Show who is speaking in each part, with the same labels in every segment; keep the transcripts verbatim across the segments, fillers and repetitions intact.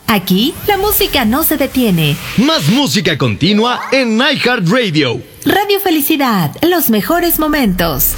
Speaker 1: Aquí, la música no se detiene.
Speaker 2: Más música continua en iHeartRadio.
Speaker 1: Radio Felicidad, los mejores momentos.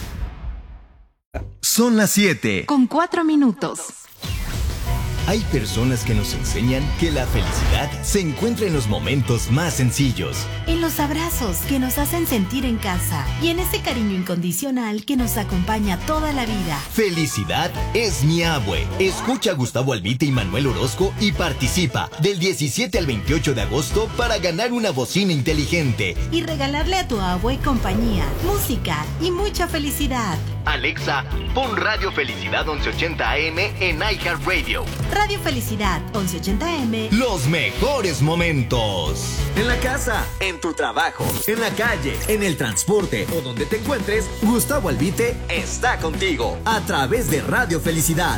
Speaker 3: Son las siete.
Speaker 1: Con cuatro minutos.
Speaker 3: Hay personas que nos enseñan que la felicidad se encuentra en los momentos más sencillos.
Speaker 1: En los abrazos que nos hacen sentir en casa y en ese cariño incondicional que nos acompaña toda la vida.
Speaker 3: Felicidad es mi abue. Escucha a Gustavo Albite y Manuel Orozco y participa del diecisiete al veintiocho de agosto para ganar una bocina inteligente.
Speaker 1: Y regalarle a tu abue compañía, música y mucha felicidad.
Speaker 3: Alexa, pon Radio Felicidad once ochenta A M en iHeartRadio.
Speaker 1: Radio Felicidad once ochenta A M.
Speaker 3: Los mejores momentos. En la casa, en tu trabajo, en la calle, en el transporte o donde te encuentres, Gustavo Albite está contigo a través de Radio Felicidad.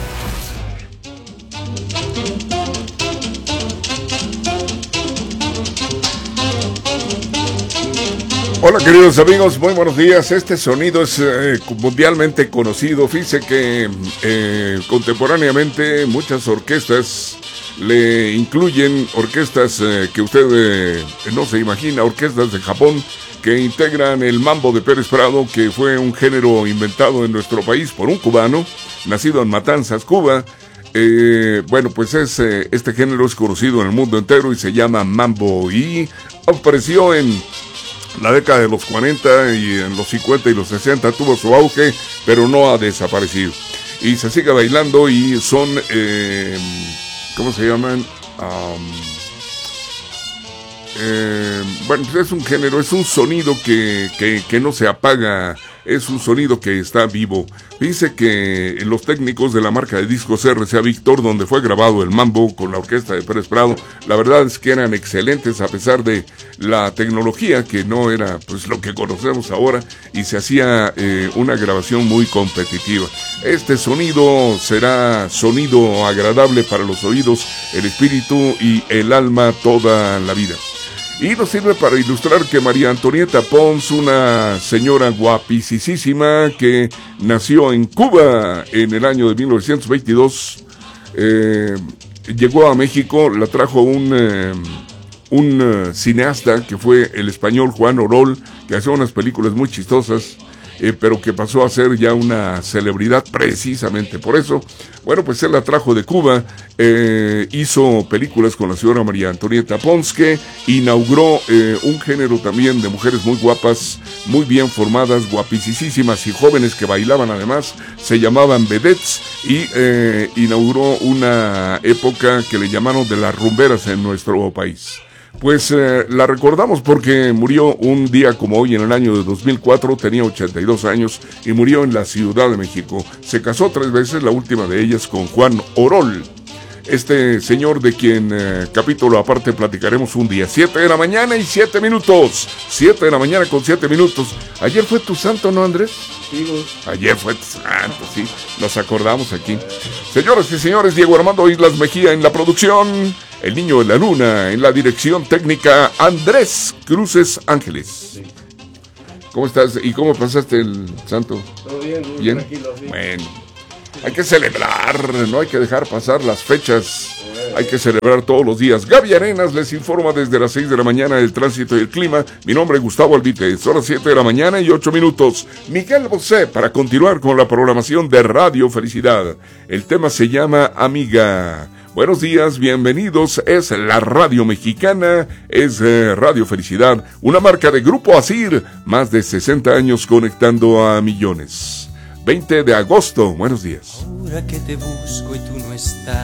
Speaker 4: Hola queridos amigos, muy buenos días. Este sonido es eh, mundialmente conocido. Fíjense que eh, contemporáneamente muchas orquestas le incluyen orquestas eh, que usted eh, no se imagina, orquestas de Japón que integran el mambo de Pérez Prado, que fue un género inventado en nuestro país por un cubano, nacido en Matanzas, Cuba. Eh, bueno, pues es, eh, este género es conocido en el mundo entero y se llama mambo y apareció en la década de los cuarenta y en los cincuenta y los sesenta tuvo su auge, pero no ha desaparecido. Y se sigue bailando y son, eh, ¿cómo se llaman? Um, eh, bueno, pues es un género, es un sonido que, que, que no se apaga, es un sonido que está vivo. Dice que los técnicos de la marca de discos R C A Víctor, donde fue grabado el mambo con la orquesta de Pérez Prado, la verdad es que eran excelentes a pesar de la tecnología que no era pues lo que conocemos ahora, y se hacía eh, una grabación muy competitiva. Este sonido será sonido agradable para los oídos, el espíritu y el alma toda la vida. Y nos sirve para ilustrar que María Antonieta Pons, una señora guapísima que nació en Cuba en el año de mil novecientos veintidós, eh, llegó a México, la trajo un, eh, un uh, cineasta que fue el español Juan Orol, que hacía unas películas muy chistosas, eh, pero que pasó a ser ya una celebridad precisamente por eso. Bueno, pues él la trajo de Cuba, eh, hizo películas con la señora María Antonieta Pons, que inauguró eh, un género también de mujeres muy guapas, muy bien formadas, guapísimas y jóvenes que bailaban además, se llamaban vedettes, y eh, inauguró una época que le llamaron de las rumberas en nuestro país. Pues eh, la recordamos porque murió un día como hoy en el año de dos mil cuatro, tenía ochenta y dos años y murió en la Ciudad de México. Se casó tres veces, la última de ellas con Juan Orol. Este señor de quien eh, capítulo aparte platicaremos un día. siete de la mañana y siete minutos. siete de la mañana con siete minutos. Ayer fue tu santo, ¿no, Andrés?
Speaker 5: Sí,
Speaker 4: ayer fue tu santo, sí. Nos acordamos aquí. Señoras y señores, Diego Armando Islas Mejía en la producción. El niño de la luna en la dirección técnica, Andrés Cruces Ángeles.
Speaker 5: Sí.
Speaker 4: ¿Cómo estás? ¿Y cómo pasaste el santo?
Speaker 5: Todo bien, muy
Speaker 4: ¿Bien?
Speaker 5: tranquilo. Sí.
Speaker 4: Bueno, hay que celebrar, no hay que dejar pasar las fechas. Hay que celebrar todos los días. Gaby Arenas les informa desde las seis de la mañana del tránsito y el clima. Mi nombre es Gustavo Albite. Son las siete de la mañana y ocho minutos. Miguel Bosé para continuar con la programación de Radio Felicidad. El tema se llama Amiga. Buenos días, bienvenidos. Es la radio mexicana, es eh, Radio Felicidad, una marca de Grupo Asir, más de sesenta años conectando a millones. veinte de agosto, buenos días.
Speaker 6: Ahora que te busco y tú no estás,